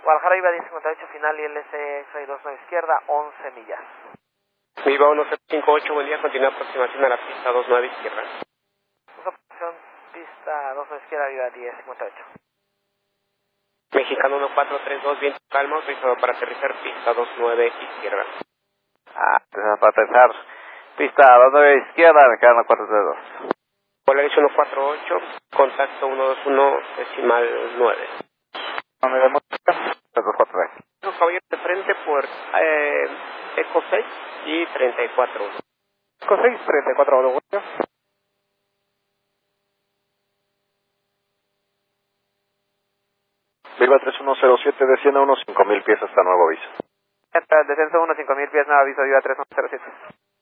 Guadalajara Viva 1058 final y LC 629 izquierda, 11 millas. Viva 1758, buen día, continúa aproximación a la pista 29 izquierda. Opción pista 29 izquierda, Viva 1058. Mexicano 1432, viento calma, autorizado para aterrizar pista 29 izquierda. Para aterrizar pista 29 izquierda, Mexicano 432. Polaris 148, contacto 121 decimal 9. ¿Dónde vemos? 243. Caballero de frente por Eco 6 y 34. Eco 6, 34. Viva 3107, desciende unos 5000 pies hasta nuevo aviso. Descenso 1, 5000 pies, nuevo aviso, Viva 3107.